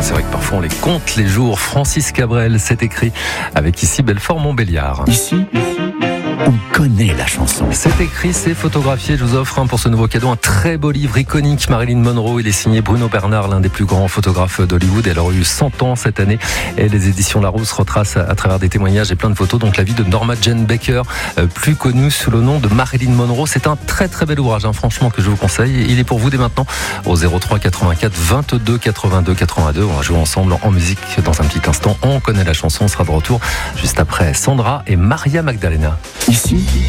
c'est vrai que parfois on les compte les jours. Francis Cabrel, c'est écrit avec ici Belfort-Montbéliard. Ici, on connaît la chanson. C'est écrit, c'est photographié. Je vous offre pour ce nouveau cadeau un très beau livre iconique, Marilyn Monroe. Il est signé Bruno Bernard, l'un des plus grands photographes d'Hollywood. Elle aurait eu 100 ans cette année et les éditions Larousse retracent à travers des témoignages et plein de photos donc la vie de Norma Jane Baker, plus connue sous le nom de Marilyn Monroe. C'est un très très bel ouvrage, franchement, que je vous conseille. Il est pour vous dès maintenant au 03 84 22 82 82. On va jouer ensemble en musique dans un petit instant. On connaît la chanson, on sera de retour juste après Sandra et Maria Magdalena. Ici,